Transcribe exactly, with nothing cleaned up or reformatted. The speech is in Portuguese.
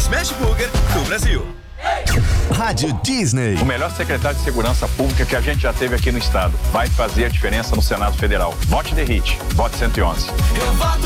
Smash Burger do Brasil. Rádio Disney. O melhor secretário de Segurança Pública que a gente já teve aqui no estado. Vai fazer a diferença no Senado Federal. Vote The Hit. Vote cento e onze. Eu voto